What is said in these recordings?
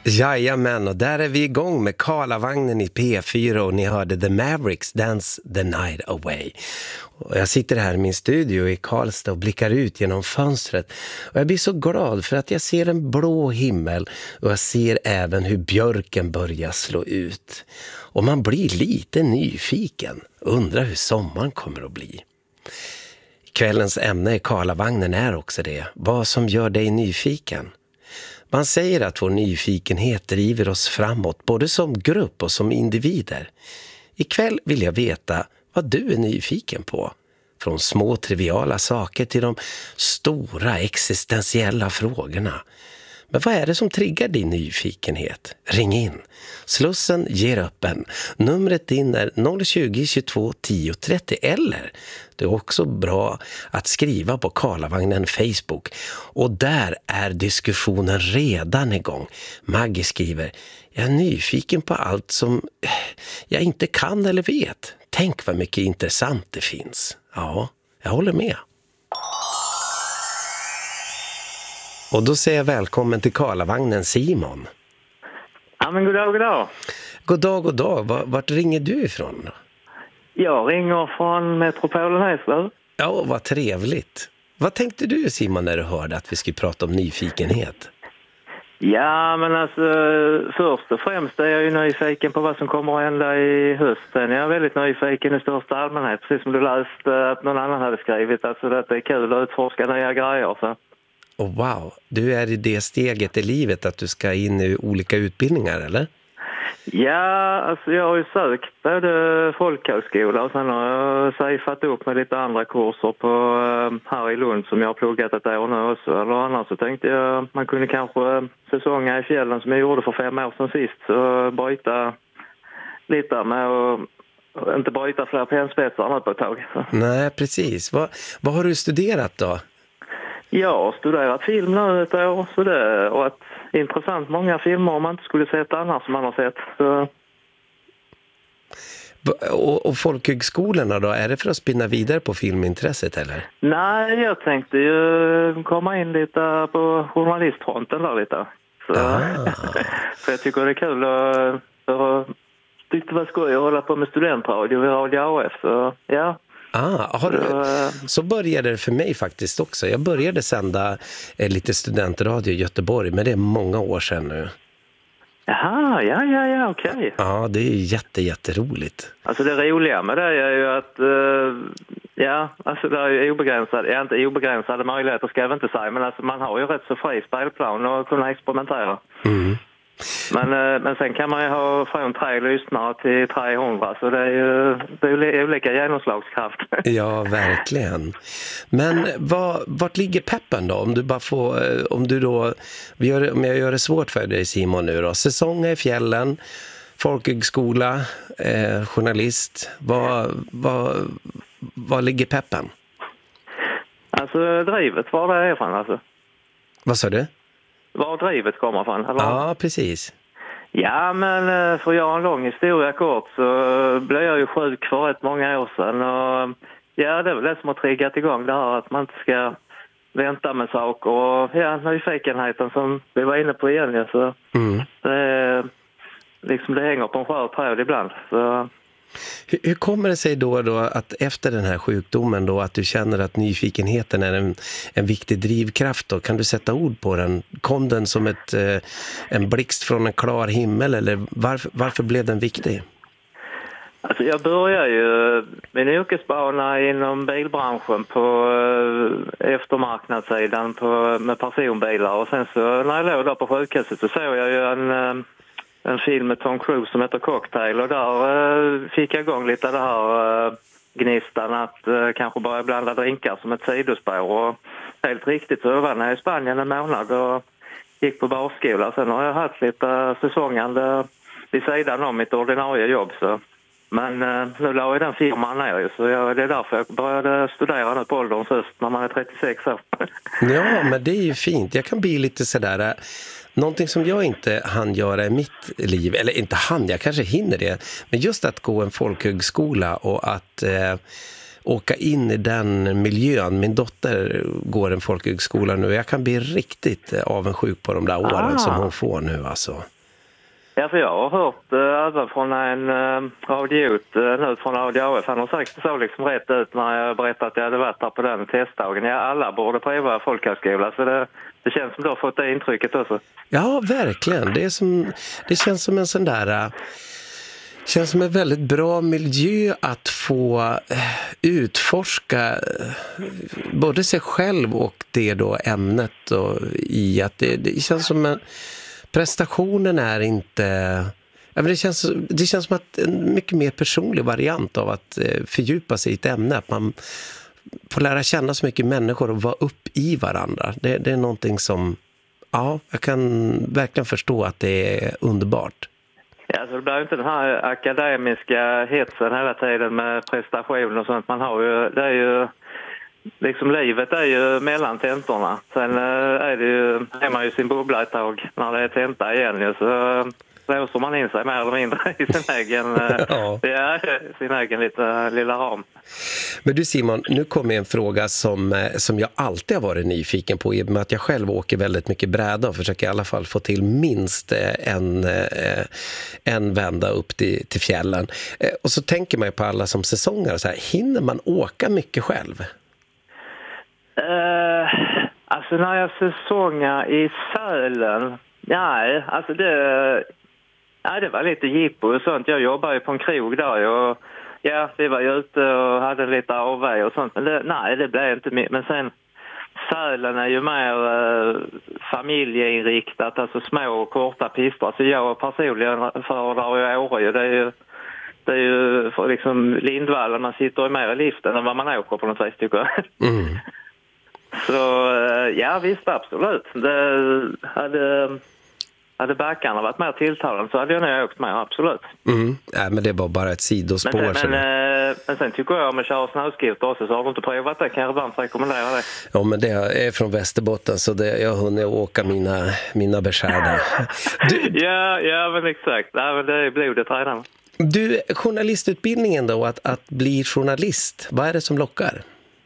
Jajamän, och där är vi igång med Karlavagnen i P4 och ni hörde The Mavericks Dance the Night Away. Och jag sitter här i min studio i Karlstad och blickar ut genom fönstret. Och jag blir så glad för att jag ser en blå himmel och jag ser även hur björken börjar slå ut. Och man blir lite nyfiken, undrar hur sommaren kommer att bli. Kvällens ämne i Karlavagnen är också det, vad som gör dig nyfiken. Man säger att vår nyfikenhet driver oss framåt, både som grupp och som individer. Ikväll vill jag veta vad du är nyfiken på. Från små triviala saker till de stora existentiella frågorna. Men vad är det som triggar din nyfikenhet? Ring in. Slussen ger öppen. Numret in är 020 22 10 30 eller det är också bra att skriva på Karlavagnen Facebook. Och där är diskussionen redan igång. Maggie skriver: jag är nyfiken på allt som jag inte kan eller vet. Tänk vad mycket intressant det finns. Ja, jag håller med. Och då säger jag välkommen till Karlavagnen, Simon. Ja, men god dag, god dag. God dag. Vart ringer du ifrån då? Jag ringer från Metropolen Eslöv. Ja, vad trevligt. Vad tänkte du, Simon, när du hörde att vi skulle prata om nyfikenhet? Ja, men alltså först och främst är jag ju nyfiken på vad som kommer att hända i hösten. Jag är väldigt nyfiken i största allmänhet, precis som du läste att någon annan hade skrivit. Alltså att det är kul att utforska nya grejer, så. Och wow, du är i det steget i livet att du ska in i olika utbildningar, eller? Ja, alltså jag har ju sökt både folkhögskola och sen har jag sejfat upp med lite andra kurser på här i Lund som jag har pluggat ett år nu också. Eller annars så tänkte jag man kunde kanske säsonga i fjällen som jag gjorde för 5 år sedan sist, så bryta lite med och inte bryta fler penspetsar på ett tag. Nej, precis. Vad har du studerat då? Jag har studerat film nu ett år, så det och att intressant många filmer man inte skulle sett annars som man har sett. Så. Och folkhögskolorna då, är det för att spinna vidare på filmintresset eller? Nej, jag tänkte ju komma in lite på journalistfronten där lite. Så, för jag tycker det är kul och tyckte det var skoj att hålla på med studentradio vid Radio AF, så ja. Så började det för mig faktiskt också. Jag började sända lite studentradio i Göteborg, men det är många år sedan nu. Jaha, ja, okej. Ja, det är jätteroligt. Alltså det roliga med det är ju att, alltså det är ju inte obegränsade möjligheter ska jag inte säga, men alltså man har ju rätt så fri spelplan och kunna experimentera. Mm. Men sen kan man ju ha från 3 lyssnare till 300, så det är ju olika genomslagskraft. Ja, verkligen. Men vart ligger peppen då? Om jag gör det svårt för dig, Simon, nu då. Säsonga i fjällen, folkhögskola, journalist. Vad ligger peppen? Alltså drivet, var det är från alltså. Vad sa du? Var drivet kommer från, eller? Ja, precis. Ja, men för att göra en lång historia kort så blev jag ju sjuk för rätt många år sedan. Och ja, det är väl det som har triggat igång det här att man inte ska vänta med saker. Och ja, nyfikenheten som vi var inne på igen. Ja, så det hänger på en skör tråd ibland. Så. Hur kommer det sig då att efter den här sjukdomen då att du känner att nyfikenheten är en viktig drivkraft då? Kan du sätta ord på den? Kom den som en blixt från en klar himmel eller varför blev den viktig? Alltså jag började ju min yrkesbana inom bilbranschen på eftermarknadssidan med personbilar och sen så när jag låg där på sjukhuset så såg jag ju en film med Tom Cruise som heter Cocktail och där fick jag igång lite det här gnistan att kanske börja blanda drinkar som ett sidospår och helt riktigt så var jag i Spanien en månad och gick på barskola. Sen har jag haft lite säsongande vid sidan om mitt ordinarie jobb så. Men nu la jag den firman ner ju, så det är därför jag började studera nu på ålderns höst när man är 36 år. Ja, men det är ju fint. Jag kan bli lite sådär. Någonting som jag inte hann göra i mitt liv, eller inte jag kanske hinner det, men just att gå en folkhögskola och att åka in i den miljön. Min dotter går en folkhögskola nu och jag kan bli riktigt avundsjuk på de där åren som hon får nu alltså. Ja, för jag har hört även från en radiot nu från Radio AF. Han har sagt så liksom rätt ut när jag berättade att jag hade varit här på den testdagen. Ja, alla borde pröva folkhögskola, så det känns som du har fått det intrycket också. Ja, verkligen. Det känns som en sån där... känns som en väldigt bra miljö att få utforska både sig själv och det då ämnet, och i att det känns som en... prestationen är inte... Ja, men det känns som att en mycket mer personlig variant av att fördjupa sig i ett ämne. Att man får lära känna så mycket människor och vara upp i varandra. Det är någonting som... Ja, jag kan verkligen förstå att det är underbart. Ja, så det blir inte den här akademiska hetsen hela tiden med prestation och sånt. Man har ju... Det är ju... Liksom livet är ju mellan tentorna. Sen är man ju sin bubbla ett tag när det är tenta igen. Ju, så låser man in sig mer eller mindre i sin egen, sin egen lilla ram. Men du Simon, nu kommer en fråga som jag alltid har varit nyfiken på, i och med att jag själv åker väldigt mycket bräda och försöker i alla fall få till minst en vända upp till fjällen. Och så tänker man ju på alla som säsonger. Så här, hinner man åka mycket själv? Alltså när jag säsongar i Sälen, nej, alltså det var lite jippo och sånt. Jag jobbar ju på en krog där och ja, vi var ju ute och hade lite avväg och sånt. Men det blev inte mycket. Men sen Sälen är ju mer familjeinriktat, alltså små och korta pister. Alltså jag personligen föredrar ju Åre. Det är ju för liksom Lindvallen, man sitter ju mer i liften än vad man åker på något vis, tycker jag. Mm. Så ja, visst, absolut. Hade backarna varit mer tilltalande så hade jag nog åkt med, absolut. Mm. Ja, men det var bara ett sidospår. Men sen tycker jag om att köra snöskoter också, så har du inte provat det, kan jag varmt rekommendera det. Ja, men det är från Västerbotten, så jag har hunnit åka mina beskärda. Ja, men exakt. Ja, men det är blodet redan. Du, journalistutbildningen då, att bli journalist, vad är det som lockar?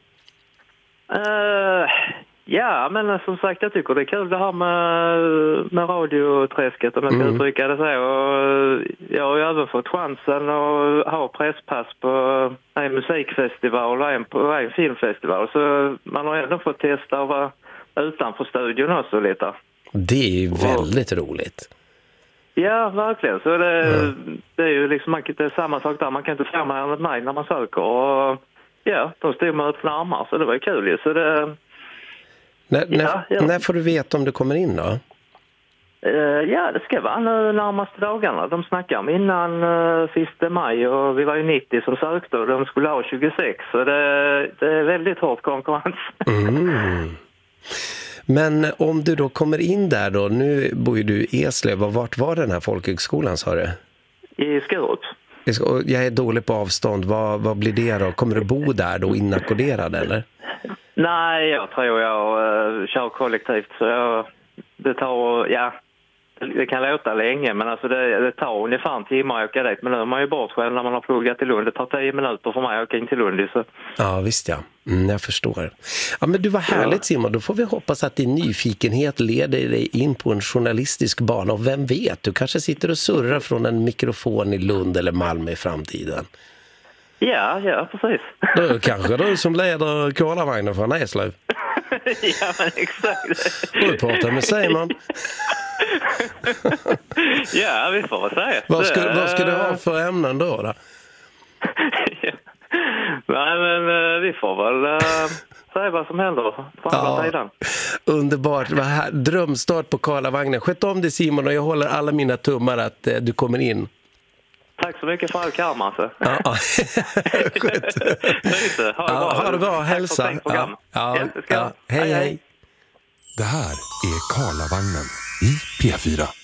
Ja, men som sagt, jag tycker det är kul det här med radioträsket, om jag ska uttrycka det så. Och jag har ju även fått chansen att ha presspass på en musikfestival och en filmfestival. Så man har ändå fått testa att vara utanför studion också lite. Det är ju väldigt roligt. Ja, verkligen. Så det är ju liksom det är samma sak där. Man kan inte få mer än mig när man söker. Och ja, de stod med öppna armar, så det var ju kul ju. Så det... När får du veta om du kommer in då? Ja, det ska vara nu närmaste dagarna. De snackar om innan 1 maj och vi var ju 90 som sökte och de skulle ha 26. Så det är väldigt hård konkurrens. Mm. Men om du då kommer in där då, nu bor ju du i Eslöv, och vart var den här folkhögskolan, sa du? I Skurup. Jag är dålig på avstånd, vad blir det då? Kommer du bo där då inackorderad eller? Nej, jag tror jag kör kollektivt, så det tar, ja, det kan låta länge, men alltså det tar ungefär en timme att åka dit. Men nu är man ju bort själv när man har pluggat till Lund. Det tar 10 minuter för mig att åka in till Lund. Så. Ja, visst ja. Jag förstår. Ja, men du var härligt Simon. Då får vi hoppas att din nyfikenhet leder dig in på en journalistisk bana. Och vem vet, du kanske sitter och surrar från en mikrofon i Lund eller Malmö i framtiden. Ja, precis. Då kanske du som leder kolavagnen från Eslöv. Ja, men exakt. Du pratar med Simon. Ja, vi får säga. Vad ska du ha för ämnen då? Ja. Nej, men vi får väl säga vad som händer på andra sidan. Underbart. Drömstart på kolavagnen. Sköt om dig Simon, och jag håller alla mina tummar att du kommer in. Tack så mycket för all karma alltså. Ja. Ha det bra, hälsa. Ja. Hej. Det här är Karlavagnen i P4.